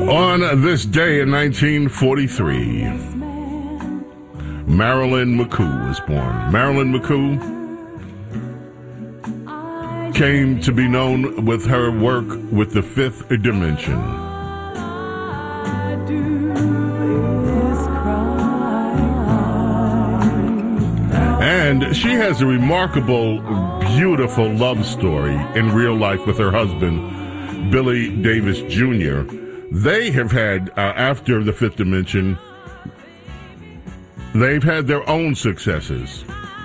On this day in 1943, Marilyn McCoo was born. Marilyn McCoo came to be known with her work with the Fifth Dimension. And she has a remarkable, beautiful love story in real life with her husband, Billy Davis Jr. They have had, after the Fifth Dimension, they've had their own successes.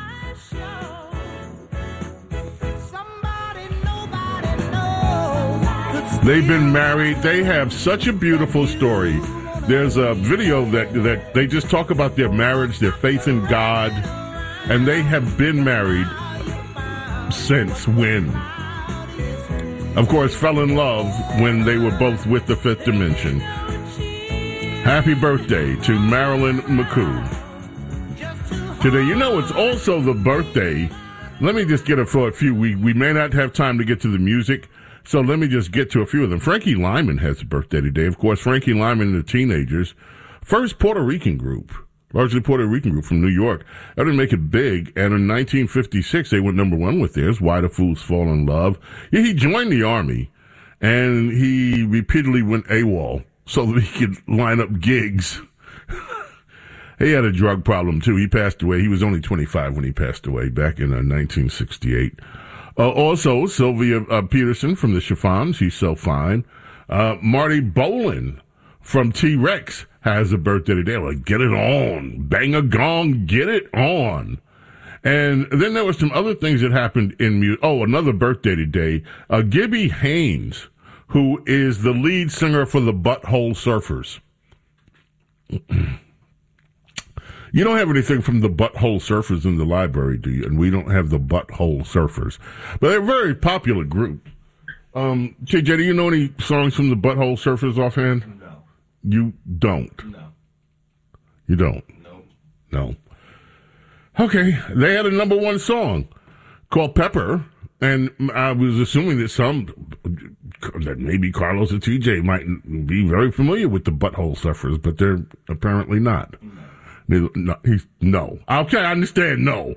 They've been married. They have such a beautiful story. There's a video that they just talk about their marriage, their faith in God, and they have been married since when? Of course, fell in love when they were both with the Fifth Dimension. Happy birthday to Marilyn McCoo. Today, you know, it's also the birthday. Let me just get it for a few. We may not have time to get to the music, so let me just get to a few of them. Frankie Lyman has a birthday today. Of course, Frankie Lyman and the Teenagers, first Puerto Rican group, largely Puerto Rican group from New York. That didn't make it big, and in 1956, they went number one with theirs, Why Do Fools Fall in Love. Yeah, he joined the Army, and he repeatedly went AWOL so that he could line up gigs. He had a drug problem, too. He passed away. He was only 25 when he passed away back in 1968. Also, Sylvia Peterson from the Chiffons. She's so fine. Marty Bolan from T-Rex has a birthday today. Like, get it on. Bang a gong, get it on. And then there were some other things that happened in music. Oh, another birthday today. Gibby Haynes, who is the lead singer for the Butthole Surfers. You don't have anything from the Butthole Surfers in the library, do you? And we don't have the Butthole Surfers. But they're a very popular group. JJ, do you know any songs from the Butthole Surfers offhand? No. You don't? No. You don't? No. Okay. They had a number one song called Pepper, and I was assuming that maybe Carlos or TJ might be very familiar with the Butthole Surfers, but they're apparently not. No. Okay, I understand. No.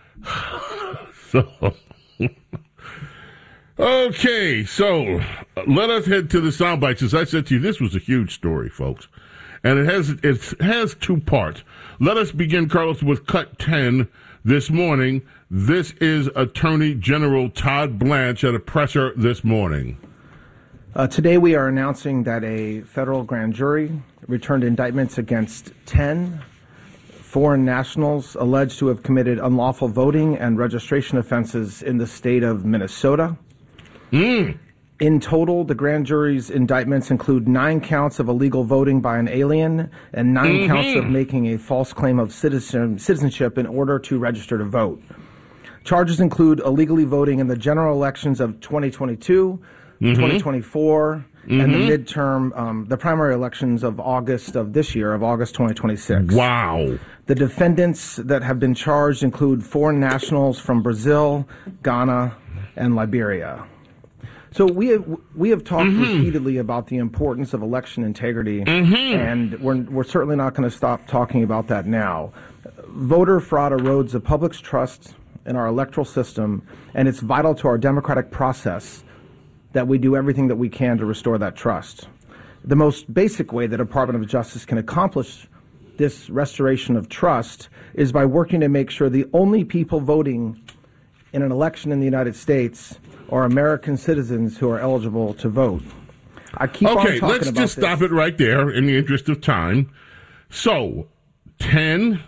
Okay, so let us head to the sound bites. As I said to you, this was a huge story, folks, and it has two parts. Let us begin, Carlos, with cut 10 this morning. This is Attorney General Todd Blanche at a presser this morning. Today we are announcing that a federal grand jury returned indictments against 10 foreign nationals alleged to have committed unlawful voting and registration offenses in the state of Minnesota. In total, the grand jury's indictments include 9 counts of illegal voting by an alien and 9 counts of making a false claim of citizenship in order to register to vote. Charges include illegally voting in the general elections of 2022, 2024, and the midterm, the primary elections of August of this year, of August 2026. Wow. The defendants that have been charged include foreign nationals from Brazil, Ghana, and Liberia. So we have talked repeatedly about the importance of election integrity, and we're certainly not going to stop talking about that now. Voter fraud erodes the public's trust in our electoral system, and it's vital to our democratic process that we do everything that we can to restore that trust. The most basic way the Department of Justice can accomplish this restoration of trust is by working to make sure the only people voting in an election in the United States are American citizens who are eligible to vote. I keep on talking about this. Okay, let's just stop it right there in the interest of time. So, 10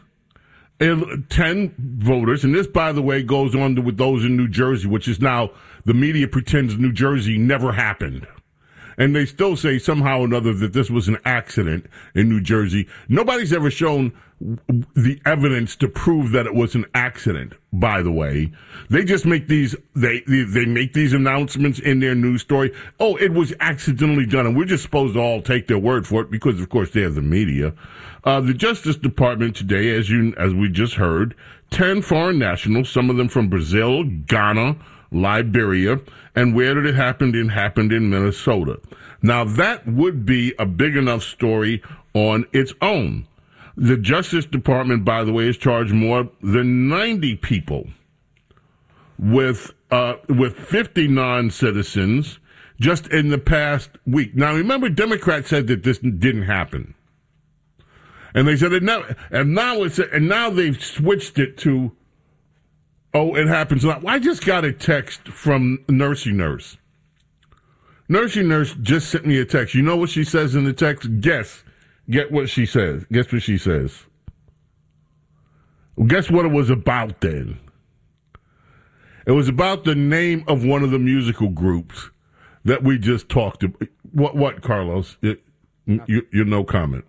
voters, and this, by the way, goes on with those in New Jersey, which is now the media pretends New Jersey never happened. And they still say somehow or another that this was an accident in New Jersey. Nobody's ever shown the evidence to prove that it was an accident, by the way. They just make these, they make these announcements in their news story. Oh, it was accidentally done. And we're just supposed to all take their word for it because, of course, they're the media. The Justice Department today, as we just heard, 10 foreign nationals, some of them from Brazil, Ghana, Liberia. And where did it happen? It happened in Minnesota. Now, that would be a big enough story on its own. The Justice Department, by the way, has charged more than 90 people with 50 non-citizens just in the past week. Now, remember, Democrats said that this didn't happen, and they said it never. And now they've switched it to, oh, it happens a lot. Well, I just got a text from Nursey Nurse. Nursey Nurse just sent me a text. You know what she says in the text? Get what she says. Guess what she says. Well, guess what it was about then? It was about the name of one of the musical groups that we just talked about. What, Carlos? You're no comment.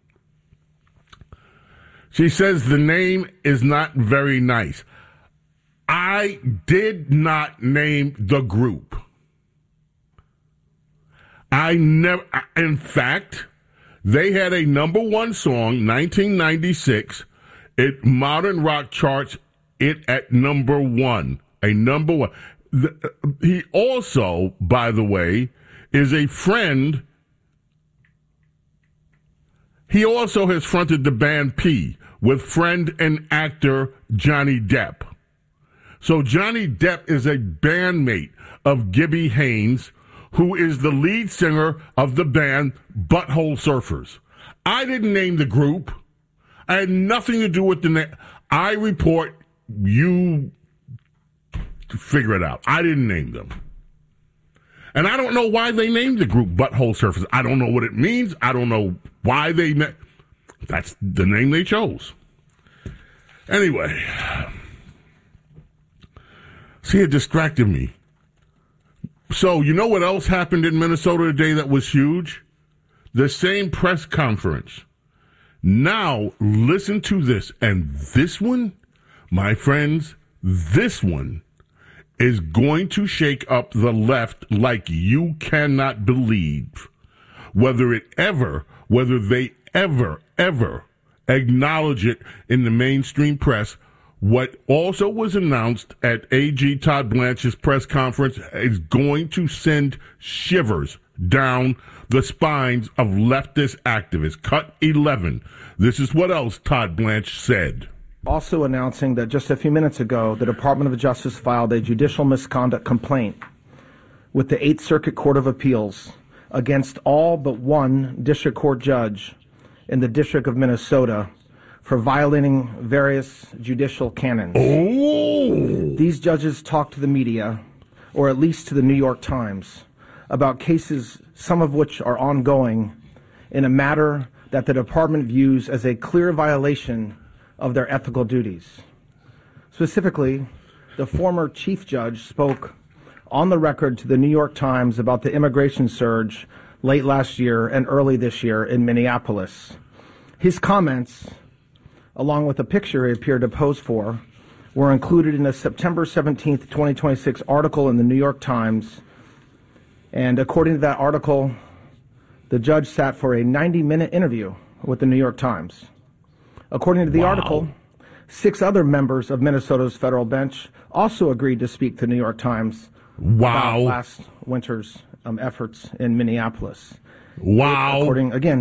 She says the name is not very nice. I did not name the group. In fact, they had a number one song, 1996. It Modern Rock charts it at number one. A number one. He also, by the way, is a friend. He also has fronted the band P with friend and actor Johnny Depp. So Johnny Depp is a bandmate of Gibby Haynes, who is the lead singer of the band Butthole Surfers. I didn't name the group. I had nothing to do with the name. I report, you figure it out. I didn't name them. And I don't know why they named the group Butthole Surfers. I don't know what it means. I don't know why they that's the name they chose. Anyway. See, it distracted me. So, you know what else happened in Minnesota today that was huge? The same press conference. Now, listen to this. And this one, my friends, this one is going to shake up the left like you cannot believe. Whether they ever acknowledge it in the mainstream press. What also was announced at AG Todd Blanche's press conference is going to send shivers down the spines of leftist activists. Cut 11. This is what else Todd Blanche said. Also announcing that just a few minutes ago, the Department of Justice filed a judicial misconduct complaint with the 8th Circuit Court of Appeals against all but one district court judge in the District of Minnesota for violating various judicial canons. Oh. These judges talked to the media, or at least to the New York Times, about cases, some of which are ongoing, in a matter that the department views as a clear violation of their ethical duties. Specifically, the former chief judge spoke on the record to the New York Times about the immigration surge late last year and early this year in Minneapolis. His comments, along with a picture he appeared to pose for, were included in a September 17th, 2026 article in the New York Times. And according to that article, the judge sat for a 90-minute interview with the New York Times. According to the article, 6 other members of Minnesota's federal bench also agreed to speak to the New York Times about last winter's efforts in Minneapolis. Wow. According, again,